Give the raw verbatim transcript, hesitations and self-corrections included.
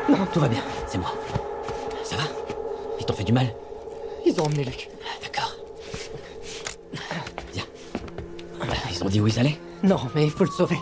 Non. Tout va bien, c'est moi. Ça va? Ils t'ont fait du mal? Ils ont emmené Luc. D'accord. Viens. Ils ont dit où ils allaient? Non, mais il faut le sauver.